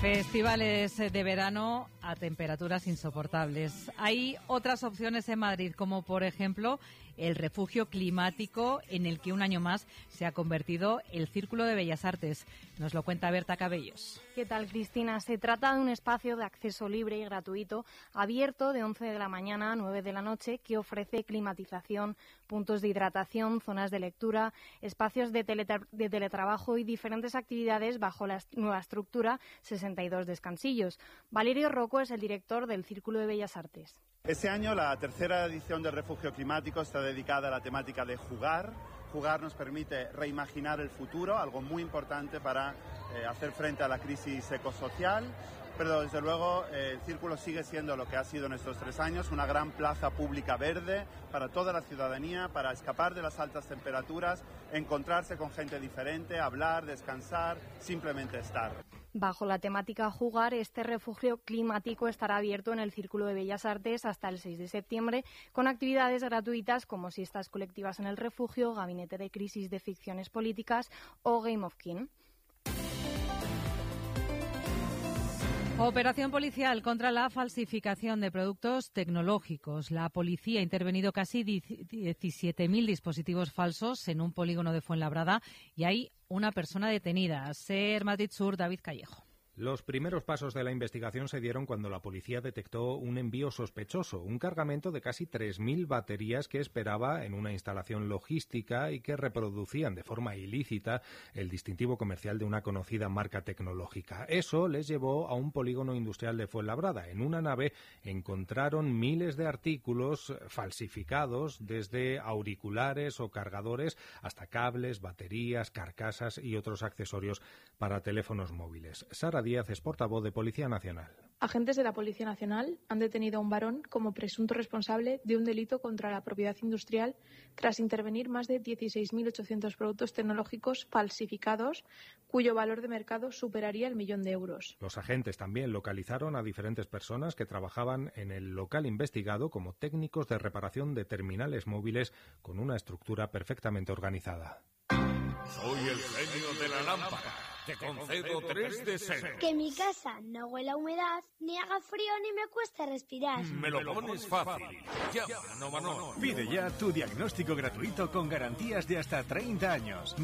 Festivales de verano a temperaturas insoportables. Hay otras opciones en Madrid, como por ejemplo el refugio climático en el que un año más se ha convertido el Círculo de Bellas Artes. Nos lo cuenta Berta Cabellos. ¿Qué tal, Cristina? Se trata de un espacio de acceso libre y gratuito, abierto de 11 de la mañana a 9 de la noche, que ofrece climatización, puntos de hidratación, zonas de lectura, espacios de teletrabajo y diferentes actividades bajo la nueva estructura 62 descansillos. Valerio Rocco es el director del Círculo de Bellas Artes. Este año la tercera edición del Refugio Climático está dedicada a la temática de jugar. Jugar nos permite reimaginar el futuro, algo muy importante para hacer frente a la crisis ecosocial. Pero desde luego el Círculo sigue siendo lo que ha sido en estos 3 años, una gran plaza pública verde para toda la ciudadanía, para escapar de las altas temperaturas, encontrarse con gente diferente, hablar, descansar, simplemente estar. Bajo la temática jugar, este refugio climático estará abierto en el Círculo de Bellas Artes hasta el 6 de septiembre, con actividades gratuitas como siestas colectivas en el refugio, gabinete de crisis de ficciones políticas o Game of King. Operación policial contra la falsificación de productos tecnológicos. La policía ha intervenido casi 17.000 dispositivos falsos en un polígono de Fuenlabrada y hay una persona detenida. SER Madrid Sur, David Callejo. Los primeros pasos de la investigación se dieron cuando la policía detectó un envío sospechoso, un cargamento de casi 3.000 baterías que esperaba en una instalación logística y que reproducían de forma ilícita el distintivo comercial de una conocida marca tecnológica. Eso les llevó a un polígono industrial de Fuenlabrada. En una nave encontraron miles de artículos falsificados, desde auriculares o cargadores hasta cables, baterías, carcasas y otros accesorios para teléfonos móviles. Sara Díaz es portavoz de Policía Nacional. Agentes de la Policía Nacional han detenido a un varón como presunto responsable de un delito contra la propiedad industrial tras intervenir más de 16.800 productos tecnológicos falsificados cuyo valor de mercado superaría el 1.000.000 de euros. Los agentes también localizaron a diferentes personas que trabajaban en el local investigado como técnicos de reparación de terminales móviles con una estructura perfectamente organizada. Soy el genio de la lámpara. Te concedo 3 deseos. Que mi casa no huela a humedad, ni haga frío, ni me cueste respirar. Me lo pones fácil. Llama a Novanor. Pide ya tu diagnóstico gratuito con garantías de hasta 30 años.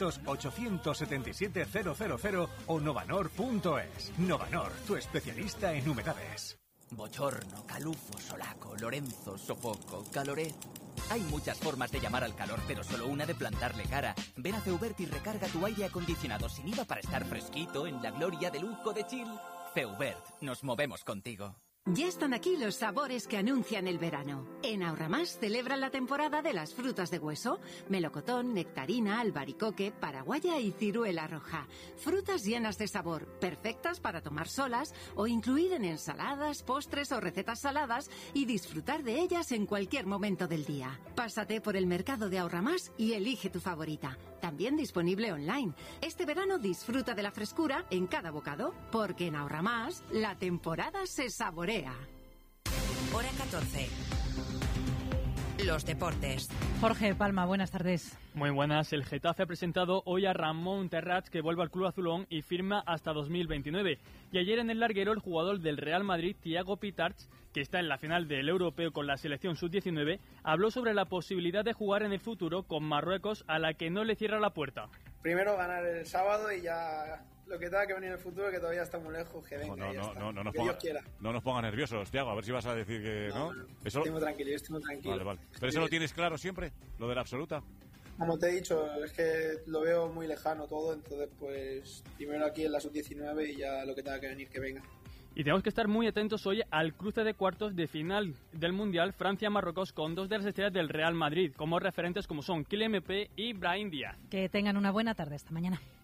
900-877-000 o novanor.es. Novanor, tu especialista en humedades. Bochorno, calufo, solaco, Lorenzo, sofoco, caloré. Hay muchas formas de llamar al calor, pero solo una de plantarle cara. Ven a Feubert y recarga tu aire acondicionado sin IVA para estar fresquito en la gloria de lujo de Chill. Feubert, nos movemos contigo. Ya están aquí los sabores que anuncian el verano. En Ahorramás celebran la temporada de las frutas de hueso: melocotón, nectarina, albaricoque, paraguaya y ciruela roja. Frutas llenas de sabor, perfectas para tomar solas o incluir en ensaladas, postres o recetas saladas y disfrutar de ellas en cualquier momento del día. Pásate por el mercado de Ahorramás y elige tu favorita. También disponible online. Este verano disfruta de la frescura en cada bocado, porque en Ahorramás la temporada se saborea. Hora 14. Los deportes. Jorge Palma, buenas tardes. Muy buenas. El Getafe ha presentado hoy a Ramón Terrats, que vuelve al club azulón y firma hasta 2029. Y ayer en el larguero el jugador del Real Madrid, Thiago Pitarch, que está en la final del Europeo con la selección sub-19, habló sobre la posibilidad de jugar en el futuro con Marruecos, a la que no le cierra la puerta. Primero ganar el sábado y ya lo que tenga que venir en el futuro, que todavía está muy lejos, que venga. No nos ponga nerviosos, Thiago, a ver si vas a decir que no. Eso... Estoy muy tranquilo. Vale. ¿Pero eso lo tienes claro siempre? ¿Lo de la absoluta? Como te he dicho, es que lo veo muy lejano todo, entonces pues primero aquí en la sub-19 y ya lo que tenga que venir, que venga. Y tenemos que estar muy atentos hoy al cruce de cuartos de final del Mundial Francia-Marruecos, con 2 de las estrellas del Real Madrid como referentes, como son Kylian Mbappé y Brahim Díaz. Que tengan una buena tarde. Hasta mañana.